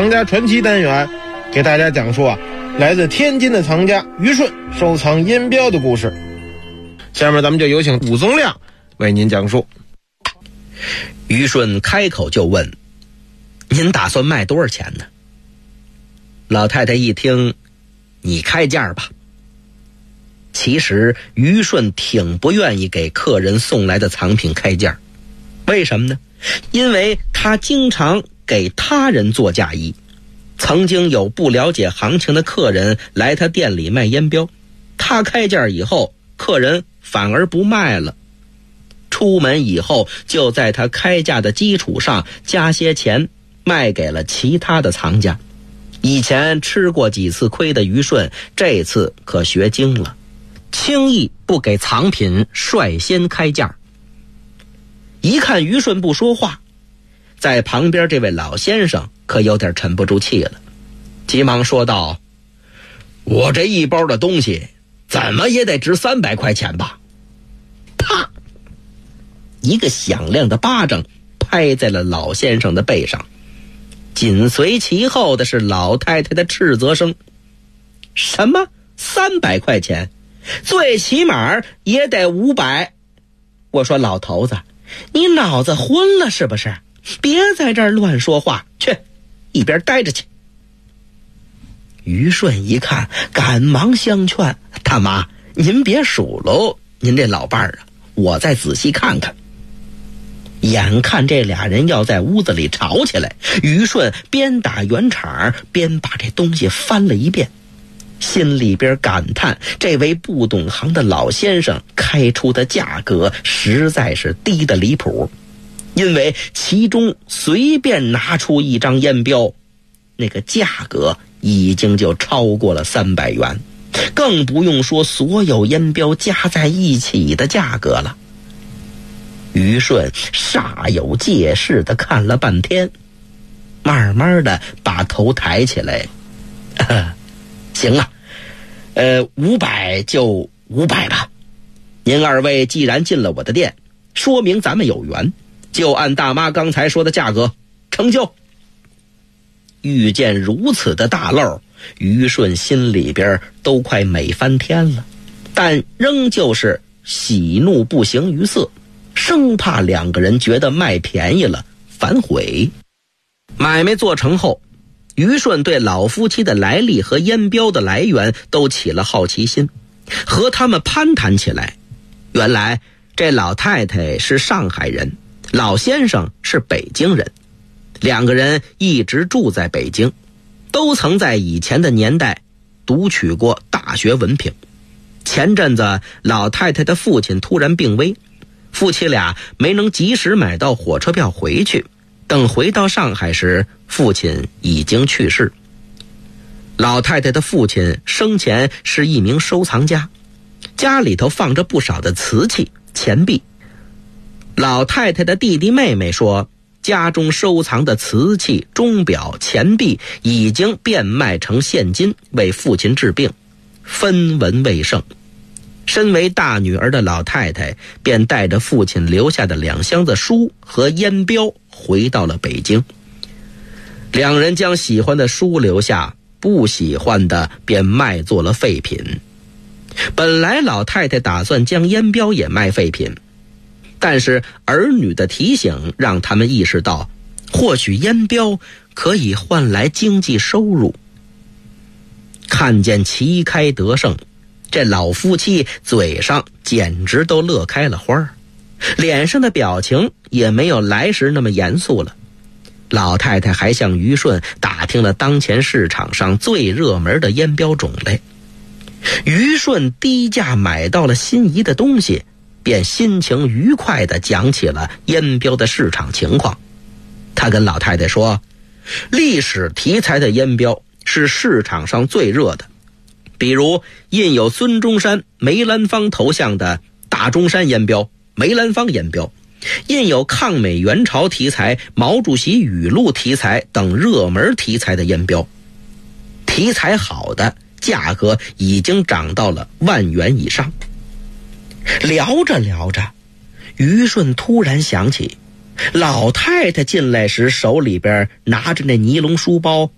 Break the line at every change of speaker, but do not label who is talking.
藏家传奇单元，给大家讲述来自天津的藏家于顺收藏烟标的故事。下面咱们就有请武宗亮为您讲述。
于顺开口就问：您打算卖多少钱呢？老太太一听，你开价吧。其实于顺挺不愿意给客人送来的藏品开价，为什么呢？因为他经常给他人做嫁衣，曾经有不了解行情的客人来他店里卖烟标，他开价以后，客人反而不卖了。出门以后，就在他开价的基础上加些钱，卖给了其他的藏家。以前吃过几次亏的于顺，这次可学精了，轻易不给藏品率先开价。一看于顺不说话，在旁边这位老先生可有点沉不住气了，急忙说道：我这一包的东西怎么也得值300块钱吧。啪，一个响亮的巴掌拍在了老先生的背上，紧随其后的是老太太的斥责声：什么300块钱？最起码也得500。我说老头子，你脑子昏了是不是？别在这儿乱说话，去一边待着去。于顺一看，赶忙相劝：大妈，您别数喽，您这老伴儿啊，我再仔细看看。眼看这俩人要在屋子里吵起来，于顺边打圆场边把这东西翻了一遍，心里边感叹这位不懂行的老先生开出的价格实在是低得离谱，因为其中随便拿出一张烟标，那个价格已经就超过了300元，更不用说所有烟标加在一起的价格了。于顺煞有介事地看了半天，慢慢的把头抬起来：行啊，500就500吧。您二位既然进了我的店，说明咱们有缘，就按大妈刚才说的价格成交。遇见如此的大漏，于顺心里边都快美翻天了，但仍旧是喜怒不形于色，生怕两个人觉得卖便宜了反悔。买卖做成后，于顺对老夫妻的来历和烟标的来源都起了好奇心，和他们攀谈起来。原来这老太太是上海人，老先生是北京人，两个人一直住在北京，都曾在以前的年代读取过大学文凭。前阵子老太太的父亲突然病危，夫妻俩没能及时买到火车票回去，等回到上海时，父亲已经去世。老太太的父亲生前是一名收藏家，家里头放着不少的瓷器、钱币。老太太的弟弟妹妹说，家中收藏的瓷器、钟表、钱币已经变卖成现金，为父亲治病，分文未剩。身为大女儿的老太太便带着父亲留下的2箱子书和烟标回到了北京。两人将喜欢的书留下，不喜欢的便卖作了废品。本来老太太打算将烟标也卖废品，但是儿女的提醒让他们意识到，或许烟标可以换来经济收入。看见旗开得胜，这老夫妻嘴上简直都乐开了花，脸上的表情也没有来时那么严肃了。老太太还向于顺打听了当前市场上最热门的烟标种类。于顺低价买到了心仪的东西，便心情愉快地讲起了烟标的市场情况。他跟老太太说，历史题材的烟标是市场上最热的，比如印有孙中山、梅兰芳头像的大中山烟标、梅兰芳烟标，印有抗美援朝题材、毛主席语录题材等热门题材的烟标。题材好的价格已经涨到了10000元以上。聊着聊着，于顺突然想起，老太太进来时手里边拿着那尼龙书包